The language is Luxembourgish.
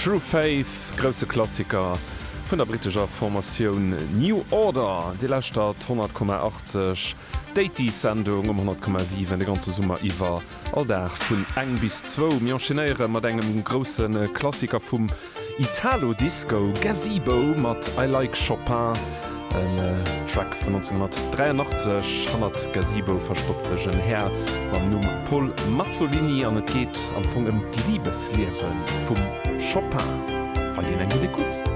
True Faith, grosse Klassiker vun der britischer Formatioun New Order, de Lächtert 100,80, Datey-Sendung 100,7 de ganze Summer iwwer all der vun 1 bis 2 Michénéiere mat engem grossen Klassiker vum Italo-Disco Gazebo mat I Like Chopin, ein Track von 1983 hat Gazebo verstopptschen her am Numm Paul Mazzolini an et geht am vugem Liebesliewen vum Chopin. Fall den eng gut.